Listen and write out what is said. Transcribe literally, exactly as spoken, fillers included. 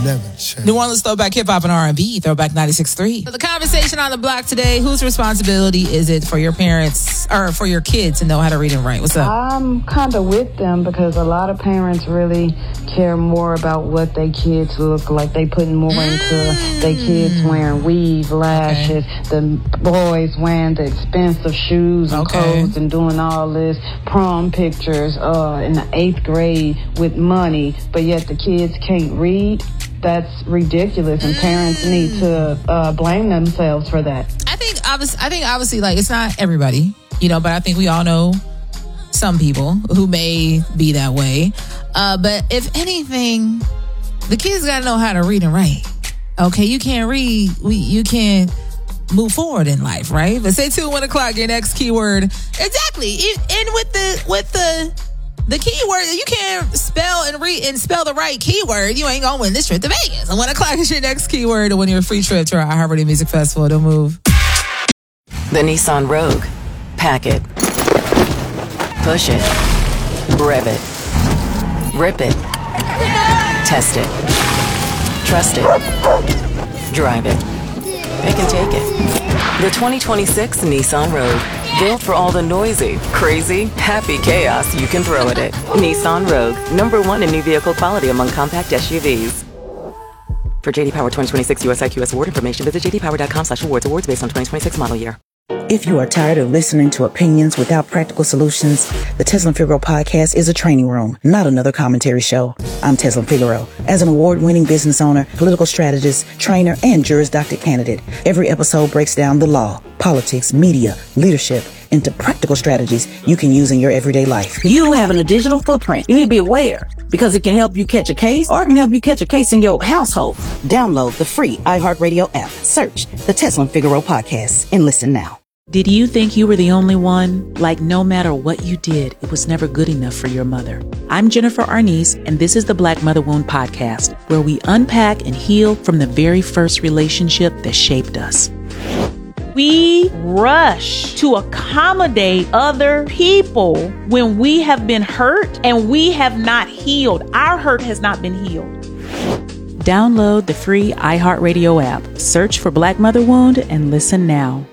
never change. New Orleans throwback hip hop and R and B, throwback ninety-six point three. So the conversation on the block today, whose responsibility is it for your parents or for your kids to know how to read and write? What's up? I'm kind of with them because a lot of parents really care more about what their kids look like. They putting more mm. into their kids wearing weave, lashes, okay. the boys wearing the expensive shoes and okay. clothes and doing all this prom pictures uh, in the eighth grade with money, but yet the kids can't read. That's ridiculous, and parents need to uh, blame themselves for that. I think obviously, I think obviously, like, it's not everybody, you know, but I think we all know some people who may be that way. Uh, but if anything, the kids got to know how to read and write. Okay, you can't read, we you can't move forward in life, right? But say two one o'clock, your next keyword. Exactly, and with the with the. The keyword, you can't spell and read and spell the right keyword, you ain't gonna win this trip to Vegas. And one o'clock is your next keyword to win your free trip to our iHeartRadio Music Festival. Don't move. The Nissan Rogue. Pack it. Push it. Rev it. Rip it. Test it. Trust it. Drive it. Pick and take it. The twenty twenty-six Nissan Rogue. Built for all the noisy, crazy, happy chaos you can throw at it. Nissan Rogue, number one in new vehicle quality among compact S U Vs. For J D Power twenty twenty-six U S I Q S award information, visit j d power dot com slash awards. Awards based on twenty twenty-six model year. If you are tired of listening to opinions without practical solutions, the Tezlyn Figaro podcast is a training room, not another commentary show. I'm Tezlyn Figaro. As an award-winning business owner, political strategist, trainer, and Juris Doctor candidate, every episode breaks down the law, politics, media, leadership, into practical strategies you can use in your everyday life. You having a digital footprint, you need to be aware because it can help you catch a case or it can help you catch a case in your household. Download the free iHeartRadio app, search the Tezlyn Figaro podcast, and listen now. Did you think you were the only one? Like, no matter what you did, it was never good enough for your mother. I'm Jennifer Arnice, and this is the Black Mother Wound Podcast, where we unpack and heal from the very first relationship that shaped us. We rush to accommodate other people when we have been hurt and we have not healed. Our hurt has not been healed. Download the free iHeartRadio app, search for Black Mother Wound, and listen now.